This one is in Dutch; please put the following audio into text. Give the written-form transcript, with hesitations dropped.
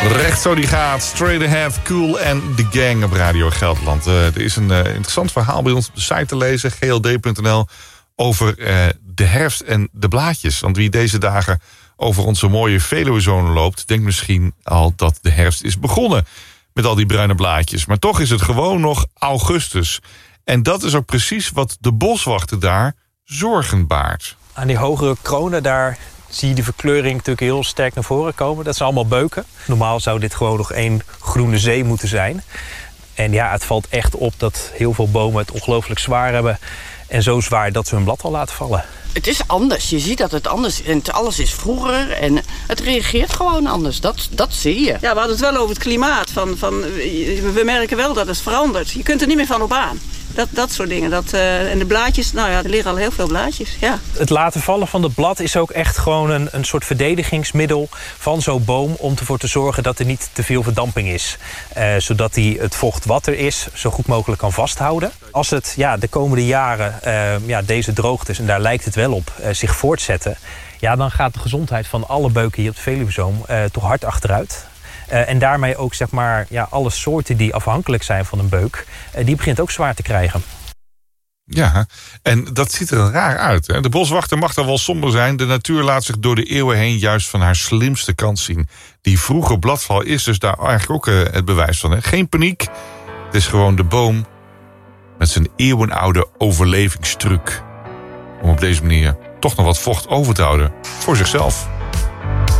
Recht zo die gaat. Straight Ahead, Cool en The Gang op Radio Gelderland. Er is een interessant verhaal bij ons op de site te lezen, gld.nl, over de herfst en de blaadjes. Want wie deze dagen over onze mooie Veluwezone loopt, denkt misschien al dat de herfst is begonnen met al die bruine blaadjes. Maar toch is het gewoon nog augustus. En dat is ook precies wat de boswachter daar zorgen baart. Aan die hogere kronen, daar zie je die verkleuring natuurlijk heel sterk naar voren komen. Dat zijn allemaal beuken. Normaal zou dit gewoon nog één groene zee moeten zijn. En ja, het valt echt op dat heel veel bomen het ongelooflijk zwaar hebben. En zo zwaar dat ze hun blad al laten vallen. Het is anders. Je ziet dat het anders is. En alles is vroeger. En het reageert gewoon anders. Dat zie je. Ja, we hadden het wel over het klimaat. We merken wel dat het verandert. Je kunt er niet meer van op aan. Dat soort dingen. En de blaadjes, nou ja, er liggen al heel veel blaadjes. Ja. Het laten vallen van het blad is ook echt gewoon een soort verdedigingsmiddel van zo'n boom, om ervoor te zorgen dat er niet te veel verdamping is. Zodat hij het vocht wat er is zo goed mogelijk kan vasthouden. Als het de komende jaren deze droogtes, en daar lijkt het wel op, zich voortzetten, ja, dan gaat de gezondheid van alle beuken hier op de Veluwezoom toch hard achteruit. En daarmee ook zeg maar, alle soorten die afhankelijk zijn van een beuk, die begint ook zwaar te krijgen. Ja, en dat ziet er raar uit. Hè? De boswachter mag dan wel somber zijn. De natuur laat zich door de eeuwen heen juist van haar slimste kant zien. Die vroege bladval is dus daar eigenlijk ook het bewijs van. Hè? Geen paniek. Het is gewoon de boom met zijn eeuwenoude overlevingstruc. Om op deze manier toch nog wat vocht over te houden voor zichzelf.